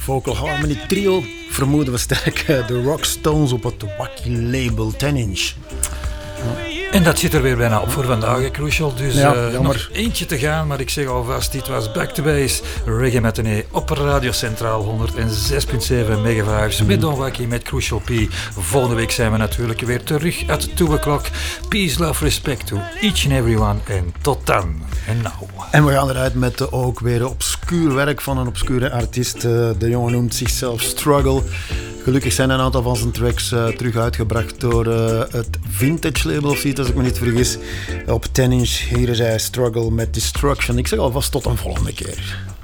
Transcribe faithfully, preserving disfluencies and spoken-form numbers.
Vocal Harmony Trio, vermoeden we sterk de Rockstones op het wacky label ten inch. En dat zit er weer bijna op voor vandaag, Crucial. Dus ja, uh, nog eentje te gaan, maar ik zeg alvast, dit was Back to Base, Reggae Matinee op Radio Centraal honderd zes komma zeven megahertz, mm. met Don Wacky, met Crucial P. Volgende week zijn we natuurlijk weer terug at two o'clock. Peace, love, respect to each and everyone. En tot dan. En nou. En we gaan eruit met uh, ook weer obscuur werk van een obscure artiest. Uh, de jongen noemt zichzelf Struggle. Gelukkig zijn een aantal van zijn tracks uh, terug uitgebracht door uh, het Vintage label of zoiets, als ik me niet vergis. Op ten inch, hier is hij, Struggle met Destruction. Ik zeg alvast tot een volgende keer.